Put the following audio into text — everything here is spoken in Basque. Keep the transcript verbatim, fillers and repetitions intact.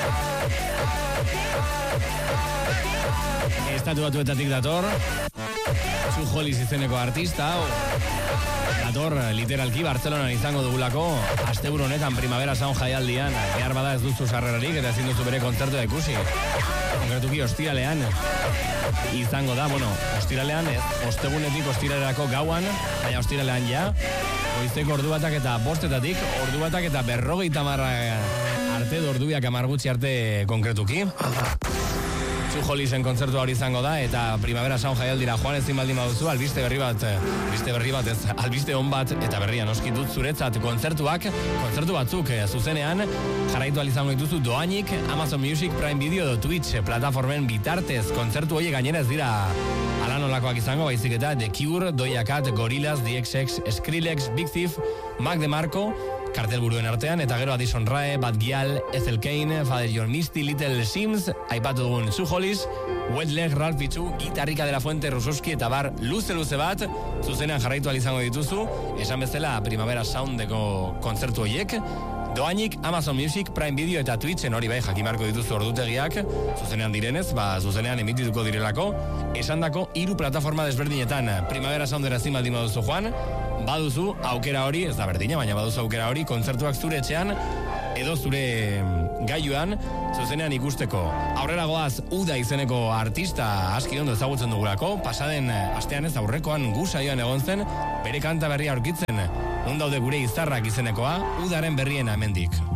Estatu Batuetatik dator, Zu Hollis izeneko artista, o, dator literalki Bartzelonan izango dugulako, asteburu honetan Primavera Sound jaialdian, behar bada ez duzu sarrerarik eta ezin duzu bere kontzertua ikusi. Konkretuki ostiralean izango da, bueno, ostiralean ez, ostegunetik ostiralerako gauan, baina ostiralean ja, goizeko ordu batak eta bostetatik, ordu batak eta berrogeita marra arte, ordubiak amargutxi arte konkretuki. Zu Hollisen kontzertua hori izango da, eta Primavera Sound jaialdira joan ezin baldin baduzu, albiste berri bat, albiste berri bat ez, albiste on bat, eta berrian oski dut zuretzat kontzertuak, kontzertu batzuk zuzenean, jarraitu izango dituzu doainik, Amazon Music, Prime Video edo Twitch plataformen bitartez, kontzertu horiek gainera ez dira ala nolakoak izango, baizik eta The Cure, Doja Cat, Gorillaz, D X X, Skrillex, Big Thief, Mac DeMarco, kartelburuen artean, eta gero Addison Rae, Bad Gyal, Ethel Kane, Father John Misty, Little Sims, aipatu dugun Zu Hollis, Wet Leg, Ralph Pichu, Gitarrika de la Fuente, Rususki, eta bar luze-luze bat, zuzenean jarraitu izango dituzu, esan bezala Primavera Soundeko kontzertu horiek, doainik Amazon Music, Prime Video eta Twitchen hori bai jakimarko dituzu ordutegiak, zuzenean direnez, ba zuzenean emitituko direlako, esandako hiru plataforma desberdinetan, Primavera Soundera ezin baldin baduzu joan, baduzu aukera hori, ez da berdina, baina baduzu aukera hori, kontzertuak zure etxean, edo zure gailuan, zuzenean ikusteko. Aurrera goaz, Uda izeneko artista aski ondo ezagutzen dugulako, pasaden astean ez aurrekoan gu saioan egon zen, bere kanta berria aurkitzen, non daude gure izarrak izenekoa, Udaren berriena hemendik.